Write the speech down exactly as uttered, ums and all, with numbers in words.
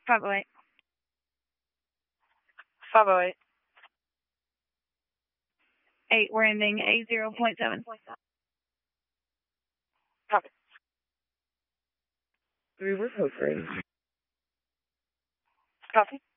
five oh eight. five oh eight. eight, we're ending eight zero point seven. Copy. Three, we're post ready. Copy.